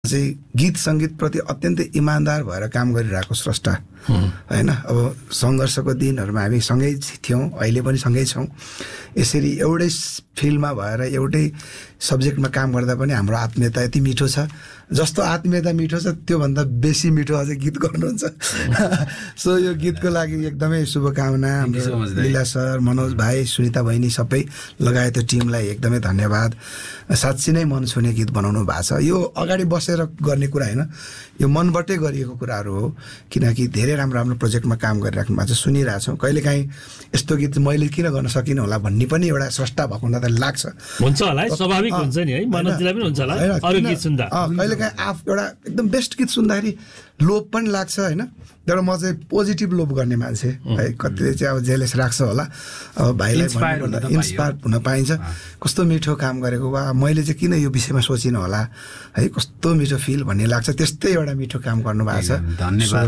चाहिँ गीत संगीतप्रति अत्यन्तै इमानदार भएर काम गरिरहेको स्रष्टा हैन। अब संघर्षको दिनहरुमा हामी सँगै थियौं, अहिले पनि सँगै छौं। यसरी एउटै फिल्डमा भएर एउटै सब्जेक्टमा काम गर्दा पनि हाम्रो आत्मीयता यति मिठो छ। जस्तो आत्मीयता मिठो छ त्यो भन्दा बेसी मिठो अझै गीत गर्नुहुन्छ। सो यो गीतको लागि एकदमै शुभकामना। लीला सर, मनोज भाइ, सुनिता बहिनी सबै लगायत टिमलाई एकदमै धन्यवाद। साच्चै नै मन छुने गीत बनाउनु भएको छ। यो अगाडि बसेर गर्ने कुरा हैन, यो मनबाटै गरिएको कुराहरू हो। किनकि धेरै राम्रो राम्रो प्रोजेक्टमा काम गरिराख्नु भएको छ, सुनिरहेछौँ। कहिलेकाहीँ यस्तो गीत मैले किन गर्न सकिनँ होला भन्ने पनि एउटा स्रष्टा भएको हुँदा लाग्छ। हुन्छ होला, स्वाभाविक हुन्छ नि है, मनोजलाई पनि हुन्छ होला अरु गीत सुन्दा। कहिलेकाहीँ एउटा एकदम बेस्ट गीत सुन्दाखेरि लोभ पनि लाग्छ हैन। तर म चाहिँ पोजिटिभ लोभ गर्ने मान्छे है। कतिले चाहिँ अब जेलेस राख्छ होला, अब भाइलाई इन्स्पायर हुन पाइन्छ। कस्तो मिठो काम गरेको, वा मैले चाहिँ किन यो विषयमा सोचिनँ होला है, कस्तो मिठो फिल भन्ने लाग्छ। त्यस्तै एउटा मिठो काम गर्नुभएको छ। धन्यवाद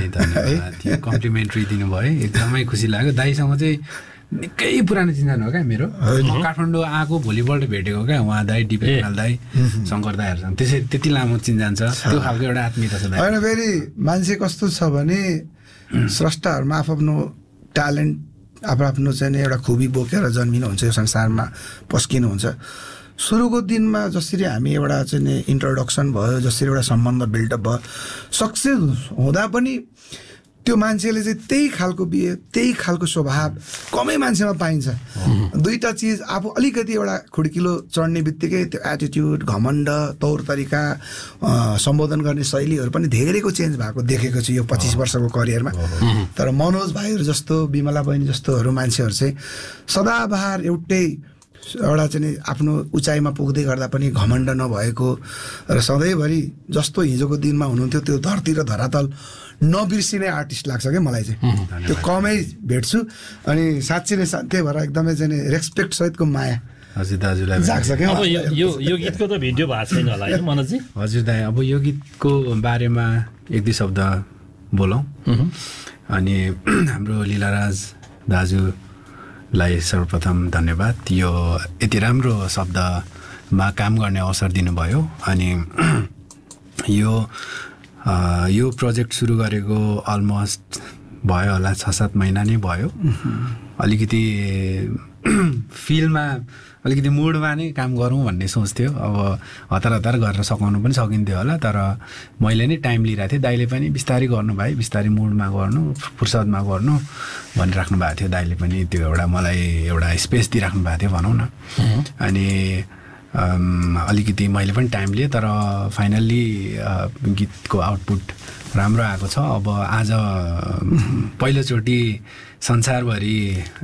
दाइ, कम्प्लिमेन्ट्री दिनुभयो, एकदमै खुसी लाग्यो। दाइसँग चाहिँ निकै पुरानो चिन्जान हो क्या मेरो। काठमाडौँ आएको भोलिपल्ट भेटेको क्या उहाँ दाइ, डिपेल दाइ, शङ्कर दाइहरूसँग त्यसरी त्यति लामो चिन्जान छ। त्यो खालको एउटा आत्मीयता छ। होइन, फेरि मान्छे कस्तो छ भने स्रष्टाहरूमा आफ्नो ट्यालेन्ट, आफ्नो चाहिँ एउटा खुबी बोकेर जन्मिनुहुन्छ, यो संसारमा पस्किनुहुन्छ। सुरुको दिनमा जसरी हामी एउटा चाहिँ इन्ट्रोडक्सन भयो, जसरी एउटा सम्बन्ध बिल्डअप भयो, सक्सेस हुँदा पनि त्यो मान्छेले चाहिँ त्यही खालको बिहे, त्यही खालको स्वभाव कमै मान्छेमा पाइन्छ। दुईटा चिज आफू अलिकति एउटा खुड्किलो चढ्ने बित्तिकै त्यो एटिट्युड, घमण्ड, तौर तरिका, सम्बोधन गर्ने शैलीहरू पनि धेरैको चेन्ज भएको देखेको छु यो 25 वर्षको करियरमा। तर मनोज भाइहरू जस्तो, विमला बहिनी जस्तोहरू मान्छेहरू चाहिँ सदाबहार एउटै एउटा चाहिँ आफ्नो उचाइमा पुग्दै गर्दा पनि घमण्ड नभएको र सधैँभरि जस्तो हिजोको दिनमा हुनुहुन्थ्यो त्यो धरती र धरातल नबिर्सिने आर्टिस्ट लाग्छ क्या मलाई चाहिँ। त्यो कमै भेट्छु अनि साँच्चै नै त्यही भएर एकदमै चाहिँ रेस्पेक्ट सहितको माया हजुर दाजुलाई जाग्छ क्या। अब यो गीतको त भिडियो भएको छैन होला है मनोजी? हजुर दाइ, अब यो गीतको बारेमा एक दुई शब्द बोलौँ। अनि हाम्रो लीलाराज दाजुलाई सर्वप्रथम धन्यवाद, यो यति राम्रो शब्दमा काम गर्ने अवसर दिनुभयो। अनि यो प्रोजेक्ट सुरु गरेको अलमोस्ट भयो होला 6-7 महिना नै भयो। अलिकति फिल्डमा अलिकति मुडमा नै काम गरौँ भन्ने सोच थियो। अब हतार हतार गरेर सघाउनु पनि सकिन्थ्यो होला, तर मैले नै टाइम लिइरहेको थिएँ। दाइले पनि बिस्तारै गर्नु भाइ, बिस्तारै मुडमा गर्नु, फुर्सदमा गर्नु भनिराख्नु भएको थियो। दाइले पनि त्यो एउटा मलाई एउटा स्पेस दिइराख्नु भएको थियो भनौँ न। अनि अलिकति मैले पनि टाइम लिएँ, तर फाइनल्ली गीतको आउटपुट राम्रो आएको छ। अब आज पहिलोचोटि संसारभरि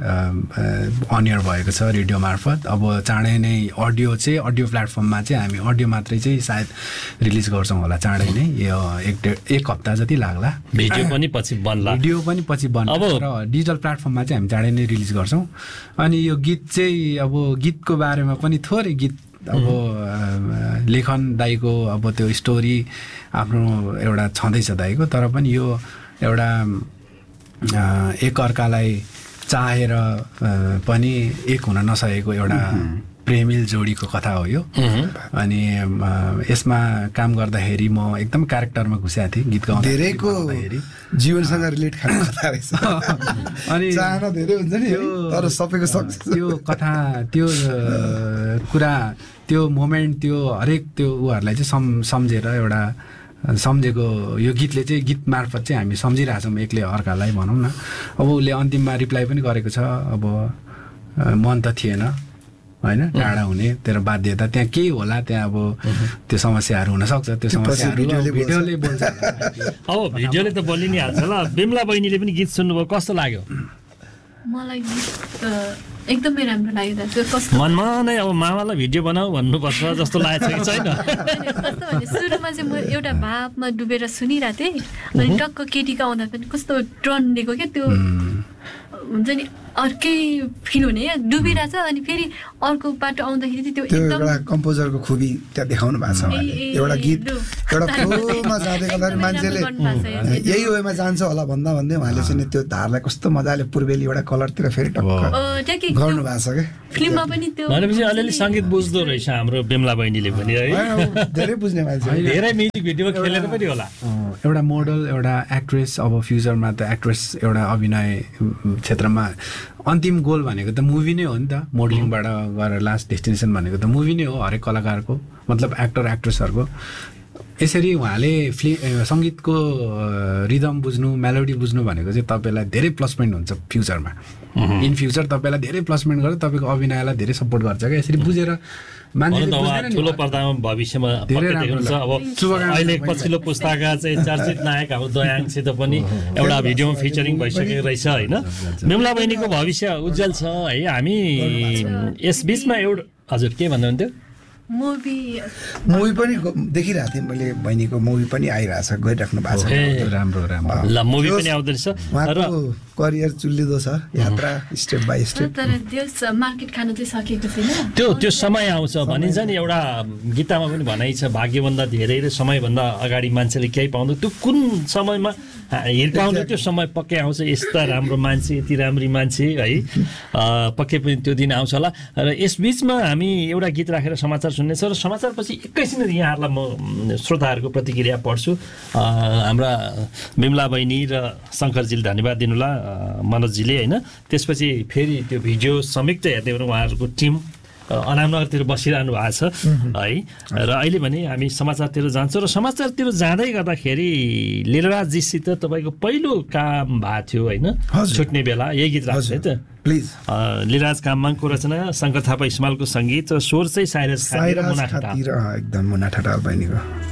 अनियर भएको छ रेडियो मार्फत। अब चाँडै नै अडियो प्लेटफर्ममा चाहिँ हामी अडियो मात्रै चाहिँ सायद रिलिज गर्छौँ होला चाँडै नै, यो एक हप्ता जति लाग्ला। भिडियो पनि पछि बन्ला, र डिजिटल प्लेटफर्ममा चाहिँ हामी चाँडै नै रिलिज गर्छौँ। अनि यो गीत चाहिँ अब गीतको बारेमा पनि थोरै गीत अब लेखन दाइको अब त्यो स्टोरी आफ्नो एउटा छँदैछ दाइको, तर पनि यो एउटा एकअर्कालाई चाहेर पनि एक हुन नसकेको एउटा प्रेमिल जोडीको कथा हो यो। अनि यसमा काम गर्दाखेरि म एकदम क्यारेक्टरमा घुसेको थिएँ। गीत गाउँदा धेरैको जीवनसँग रिलेट खाने कथा रहेछ। अनि चाहना धेरै हुन्छ नि, तर सबैको त्यो कथा, त्यो कुरा, त्यो मोमेन्ट, त्यो हरेक त्यो उहरूलाई चाहिँ सम्झेर एउटा सम्झेको यो गीतले चाहिँ, गीत मार्फत चाहिँ हामी सम्झिरहेछौँ एकले अर्कालाई भनौँ न। अब उसले अन्तिममा रिप्लाई पनि गरेको छ, अब मन त थिएन होइन, टाढा हुने तेरो बाध्यता, त्यहाँ केही होला, त्यहाँ अब त्यो समस्याहरू हुनसक्छ, त्यो समस्याहरू भिडियोले बोल्छ। अब भिडियोले त बोलि नै हाल्छ होला। विमला बहिनीले पनि गीत सुन्नुभयो, कस्तो लाग्यो? मलाई गीत एकदमै राम्रो लाग्यो दाजु। कस्तो मनमा नै अब मामालाई भिडियो बनाऊ भन्नुपर्छ जस्तो लागेको छ कि छैन? कस्तो भने सुरुमा चाहिँ म एउटा भावमा डुबेर सुनिरहेको थिएँ, अनि टक्क केटीको आउँदा पनि कस्तो टर्न दिएको क्या, त्यो हुन्छ नि अर्कै फिल हुने क्या डुबिरहेछ अनि फेरि अर्को बाटो आउँदाखेरि त्यो त्यो एकदम एउटा कम्पोजरको खुबी त्यहाँ देखाउनु भएको छ उहाँले। एउटा गीत एउटा फ्लोमा जाँदै गर्दाखेरि मान्छेले यही वेमा जान्छ होला भन्दा भन्दै उहाँले चाहिँ त्यो धारलाई कस्तो मजाले पूर्वेली एउटा कलरतिर फेरि टक्क गर्नु भएको छ क्या फिल्ममा पनि त्यो भनेपछि अलिअलि सङ्गीत बुझ्दो रहेछ हाम्रो बिमला बहिनीले पनि है धेरै बुझ्ने मान्छे धेरै म्युजिक भिडियोमा खेलेर पनि होला एउटा मोडल एउटा एक्ट्रेस अब फ्युचरमा त एक्ट्रेस एउटा अभिनय क्षेत्रमा अन्तिम गोल भनेको त मुभी नै हो नि त मोडलिङबाट गएर लास्ट डेस्टिनेसन भनेको त मुभी नै हो हरेक कलाकारको मतलब एक्टर एक्ट्रेसहरूको यसरी उहाँले सङ्गीतको रिदम बुझ्नु मेलोडी बुझ्नु भनेको चाहिँ तपाईँलाई धेरै प्लस पोइन्ट हुन्छ फ्युचरमा इन फ्युचर तपाईँलाई धेरै प्लस पोइन्ट गर्छ तपाईँको अभिनयलाई धेरै सपोर्ट गर्छ क्या यसरी बुझेर मान्छेले ठुलो पर्दामा भविष्यमा देख्नुहुन्छ अब अहिले पछिल्लो पुस्ताका चाहिँ चर्चित नायक हाम्रो दयाङसित पनि एउटा भिडियोमा फिचरिङ भइसकेको रहेछ होइन बिमला बहिनीको भविष्य उज्जवल छ है हामी यस बिचमा एउटा हजुर के भन्नुहुन्थ्यो मुभी पनि देखिरहेको थिएँ मैले बहिनीको मुभी पनि आइरहेछ गइराख्नु भएको छ राम्रो राम्रो ल मुभी पनि आउँदो रहेछ उहाँको करियर चुल्लिदो छ यात्रा स्टेप बाई स्टेप तर त्यो मार्केट खान चाहिँ सकेको छैन त्यो समय आउँछ भनिन्छ नि एउटा गीतामा पनि भनाइ छ भाग्यभन्दा धेरै र समयभन्दा अगाडि मान्छेले केही पाउँदैन त्यो कुन समयमा हिर्काउँछ त्यो समय पक्कै आउँछ यस्ता राम्रो मान्छे यति राम्री मान्छे है पक्कै पनि त्यो दिन आउँछ होला र यस बिचमा हामी एउटा गीत राखेर समाचार सुन्नेछ र समाचारपछि एकैछिन यहाँहरूलाई म श्रोताहरूको प्रतिक्रिया पढ्छु हाम्रा बिमला बहिनी र शङ्करजीले धन्यवाद दिनुला मनोजजीले होइन त्यसपछि फेरि त्यो भिडियो संयुक्त हेर्दै उहाँहरूको टिम अनामनगरतिर बसिरहनु भएको छ है र अहिले भने हामी समाचारतिर जान्छौँ र समाचारतिर जाँदै गर्दाखेरि लीलाराजजीसित तपाईँको पहिलो काम भएको थियो होइन छुट्ने बेला यही गीत राख्छ है त प्लिज लीलाराज काममाङको रचना शङ्कर थापा इस्मालको सङ्गीत र स्वर चाहिँ साइरस एकदम मुना ठटाल बहिनीको